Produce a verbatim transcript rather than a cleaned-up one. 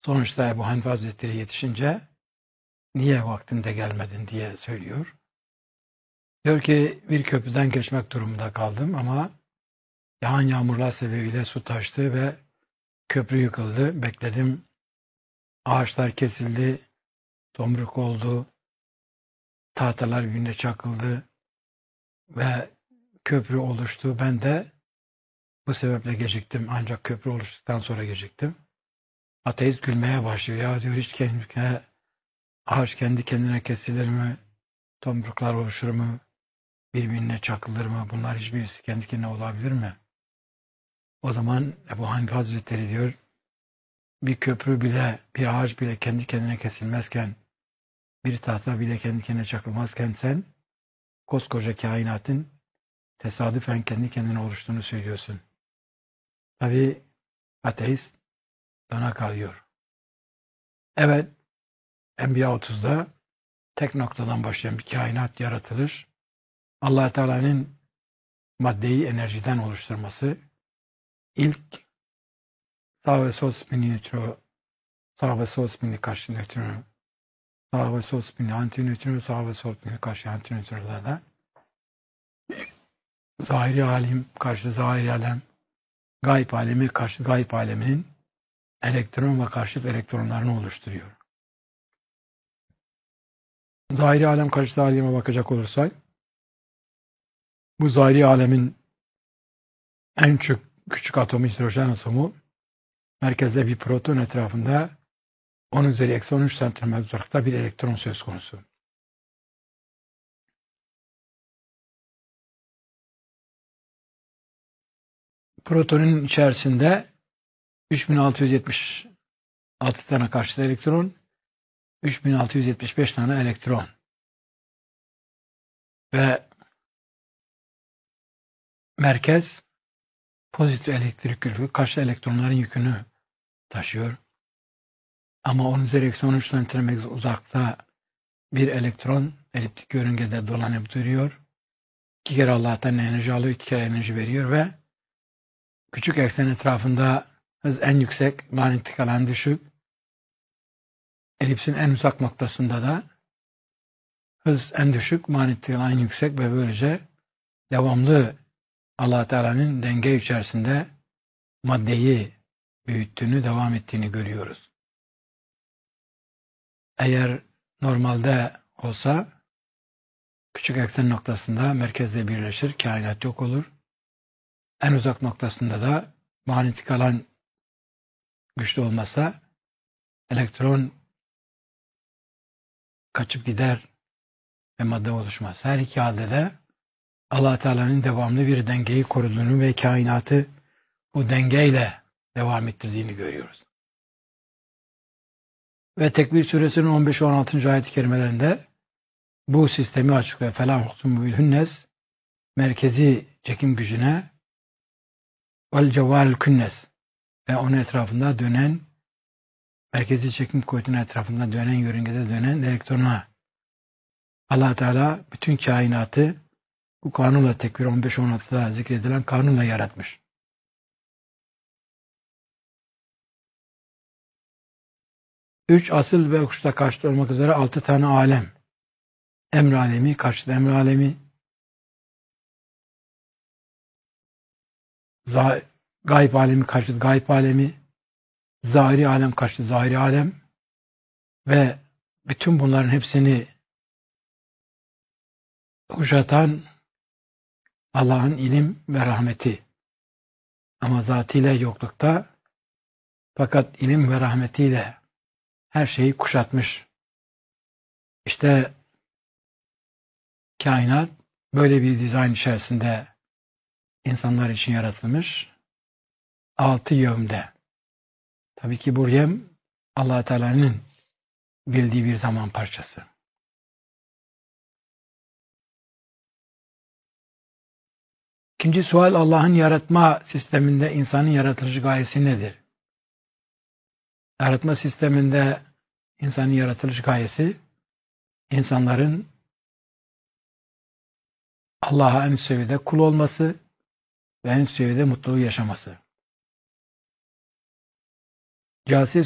Sonuçta Ebu Hanife Hazretleri yetişince niye vaktinde gelmedin diye söylüyor. Diyor ki bir köprüden geçmek durumunda kaldım ama yağan yağmurlar sebebiyle su taştı ve köprü yıkıldı. Bekledim. Ağaçlar kesildi. Tomruk oldu. Tahtalar birbirine çakıldı. Ve köprü oluştu. Ben de bu sebeple geciktim. Ancak köprü oluştuktan sonra geciktim. Ateist gülmeye başlıyor. Ya diyor hiç kendi, ağaç kendi kendine kesilir mi? Tomruklar oluşur mu? Birbirine çakılır mı? Bunlar hiçbirisi kendi kendine olabilir mi? O zaman Ebu Hanife Hazretleri diyor, bir köprü bile, bir ağaç bile kendi kendine kesilmezken, bir tahta bile kendi kendine çakılmazken sen, koskoca kainatın tesadüfen kendi kendine oluştuğunu söylüyorsun. Tabi ateist dona kalıyor. Evet, Enbiya otuzda tek noktadan başlayan bir kainat yaratılır. Allah Teala'nın maddeyi enerjiden oluşturması, ilk sağ ve sol spini nötro, sağ ve sol spini karşı nötron, sağ ve sol spini antinötron, sağ ve sol spini karşı antinötronlarla zahiri alim karşı zahiri alem, gayb alemi karşı gayb aleminin elektron ve karşıt elektronlarını oluşturuyor. Zahiri alem karşı zahiri aleme bakacak olursak, bu zahiri alemin en küçük, küçük atomu, hidrojen atomu, merkezde bir proton etrafında on üzeri eksi on üç santimetre uzaklıkta bir elektron söz konusu. Protonun içerisinde üç bin altı yüz yetmiş altı tane karşıt elektron, üç bin altı yüz yetmiş beş tane elektron ve merkez pozitif elektrik yükü, karşı elektronların yükünü taşıyor. Ama on üzeri eksi on üç santimetre uzakta bir elektron eliptik yörüngede dolanıp duruyor. İki kere Allah'tan enerji alıyor, iki kere enerji veriyor ve küçük eksen etrafında hız en yüksek, manyetik alan düşük. Elipsin en uzak noktasında da hız en düşük, manyetik alan yüksek ve böylece devamlı Allah Teala'nın denge içerisinde maddeyi büyüttüğünü, devam ettiğini görüyoruz. Eğer normalde olsa küçük eksen noktasında merkezle birleşir, kainat yok olur. En uzak noktasında da manyetik alan güçlü olmasa elektron kaçıp gider ve madde oluşmaz. Her iki halde de Allah Teala'nın devamlı bir dengeyi koruduğunu ve kainatı bu dengeyle devam ettirdiğini görüyoruz. Ve Tekvir Suresinin on beş on altıncı ayet-i kerimelerinde bu sistemi açıklıyor. Felah huktum bil hünnes, merkezi çekim gücüne vel ceval künnes ve onun etrafında dönen, merkezi çekim kuvvetinin etrafında dönen, yörüngede dönen elektrona Allah Teala bütün kainatı bu kanunla, Tekvir on beş on altıda zikredilen kanunla yaratmış. Üç asıl ve uçta karşıt olmak üzere altı tane alem. Emr alemi, karşıt emr alemi, gayb alemi, karşıt gayb alemi, zahiri alem, karşıt zahiri alem ve bütün bunların hepsini kuşatan Allah'ın ilim ve rahmeti. Ama zatıyla yoklukta, fakat ilim ve rahmetiyle her şeyi kuşatmış. İşte kainat böyle bir dizayn içerisinde insanlar için yaratılmış. Altı yönde. Tabii ki bu yem Allah Teala'nın bildiği bir zaman parçası. İkinci sual, Allah'ın yaratma sisteminde insanın yaratılış gayesi nedir? Yaratma sisteminde insanın yaratılış gayesi, insanların Allah'a en üst seviyede kul olması ve en üst seviyede mutluluğu yaşaması. Casi